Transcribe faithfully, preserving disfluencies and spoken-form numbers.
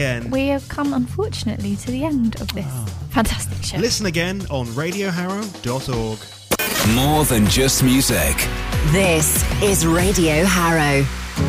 Again. We have come, unfortunately, to the end of this Wow. fantastic show. Listen again on radio harrow dot org. More than just music. This is Radio Harrow.